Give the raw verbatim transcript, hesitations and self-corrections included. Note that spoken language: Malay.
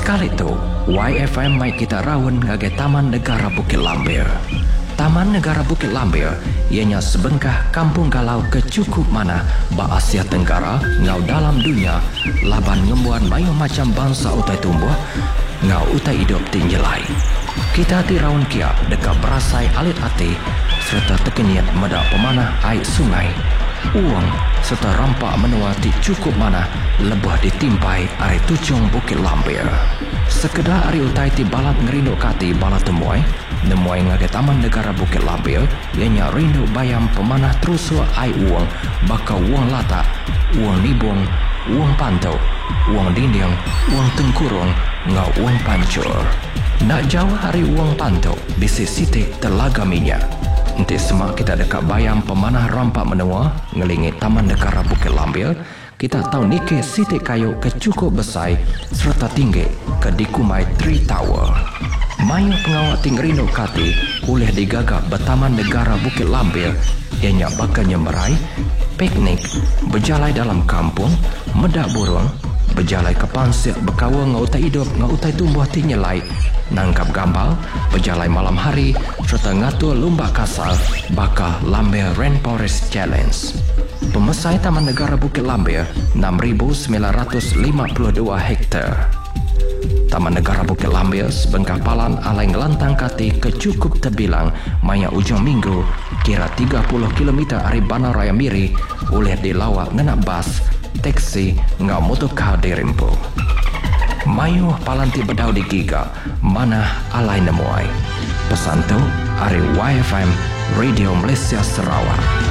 Sekali tu, Y F M mai kita rawon ngage Taman Negara Bukit Lambir. Taman Negara Bukit Lambir ianya sebengkah kampung galau kecukup mana ba Asia Tenggara ngau dalam dunia laban ngembuan mayu macam bangsa utai tumbuh ngau utai hidup tinjelai. Kita hati rawon kia dekat berasai alit hati serta tekeniat medak pemanah air sungai. Uang serta rampak menua ti cukup mana lebah ditimpai ari tucung Bukit Lambir. Sekedar ari utai ti balat ngerindu kati balat temuai, nemuai ngage Taman Negara Bukit Lambir, ianya rindu bayam pemanah terusua ai uang, baka uang lata, uang nibung, uang pantau, uang dinding, uang tengkurung, ngau uang pancur. Nak jauh hari uang pantau, bisi sitik telaga minyak. Nanti semak kita dekat bayam pemanah rampak menua ngelingi Taman Negara Bukit Lambir, kita tahu nike sitik kayu kecukup besar serta tinggi ke dikumai Three Tower. Mayu pengawak tinggerindo kati oleh digagak bertaman Negara Bukit Lambir ianya bakal nyemerai, piknik, berjalai dalam kampung, medak burung, berjalai ke pansir berkawa ngautai hidup ngautai tumbuh tinyelai, nangkap gambal, berjalai malam hari serta ngatur lomba kasar bakal Lambir Rainforest Challenge. Pemesai Taman Negara Bukit Lambir enam ribu sembilan ratus lima puluh dua hektar. Taman Negara Bukit Lambir sebengkah palan alai ngelantang kati kecukup terbilang maya ujung minggu kira tiga puluh kilometer dari Bandar Raya Miri oleh dilawat ngenak bas, teksi, ngau motorkar di Rimpo. Mayu palanti bedau di giga mana alai nemuai. Pesan tu, ari Y F M Radio Malaysia Sarawak.